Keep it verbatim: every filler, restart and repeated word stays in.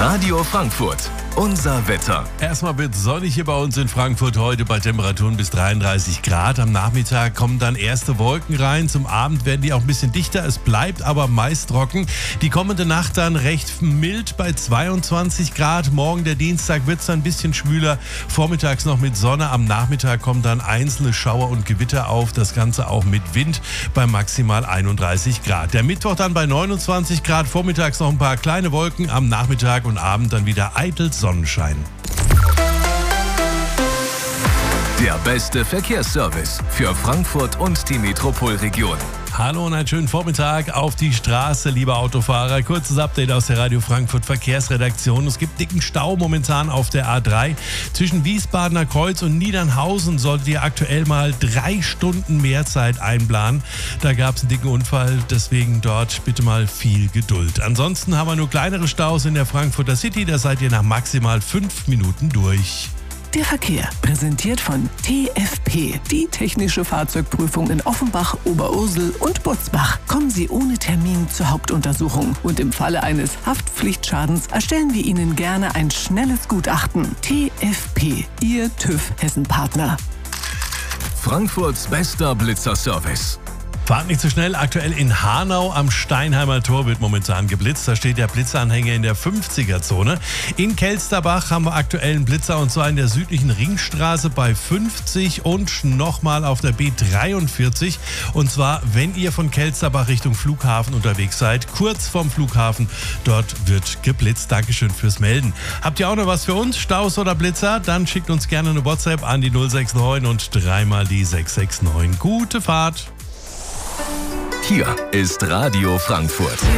Radio Frankfurt, unser Wetter. Erstmal wird sonnig hier bei uns in Frankfurt heute bei Temperaturen bis dreiunddreißig Grad. Am Nachmittag kommen dann erste Wolken rein. Zum Abend werden die auch ein bisschen dichter. Es bleibt aber meist trocken. Die kommende Nacht dann recht mild bei zweiundzwanzig Grad. Morgen, der Dienstag, wird es dann ein bisschen schwüler. Vormittags noch mit Sonne. Am Nachmittag kommen dann einzelne Schauer und Gewitter auf. Das Ganze auch mit Wind bei maximal einunddreißig Grad. Der Mittwoch dann bei neunundzwanzig Grad. Vormittags noch ein paar kleine Wolken. Am Nachmittag und Abend dann wieder eitel Sonnenschein. Der beste Verkehrsservice für Frankfurt und die Metropolregion. Hallo und einen schönen Vormittag auf die Straße, liebe Autofahrer. Kurzes Update aus der Radio Frankfurt Verkehrsredaktion. Es gibt dicken Stau momentan auf der A drei. Zwischen Wiesbadener Kreuz und Niedernhausen solltet ihr aktuell mal drei Stunden mehr Zeit einplanen. Da gab es einen dicken Unfall, deswegen dort bitte mal viel Geduld. Ansonsten haben wir nur kleinere Staus in der Frankfurter City. Da seid ihr nach maximal fünf Minuten durch. Der Verkehr, präsentiert von T F P, die technische Fahrzeugprüfung in Offenbach, Oberursel und Butzbach. Kommen Sie ohne Termin zur Hauptuntersuchung und im Falle eines Haftpflichtschadens erstellen wir Ihnen gerne ein schnelles Gutachten. T F P, Ihr TÜV Hessen-Partner. Frankfurts bester Blitzerservice. Fahrt nicht zu schnell. Aktuell in Hanau am Steinheimer Tor wird momentan geblitzt. Da steht der Blitzanhänger in der fünfziger-Zone. In Kelsterbach haben wir aktuell einen Blitzer und zwar in der südlichen Ringstraße bei fünfzig und nochmal auf der B dreiundvierzig. Und zwar, wenn ihr von Kelsterbach Richtung Flughafen unterwegs seid, kurz vorm Flughafen, dort wird geblitzt. Dankeschön fürs Melden. Habt ihr auch noch was für uns? Staus oder Blitzer? Dann schickt uns gerne eine WhatsApp an die null sechs neun und dreimal die sechs sechs neun. Gute Fahrt! Hier ist Radio Frankfurt.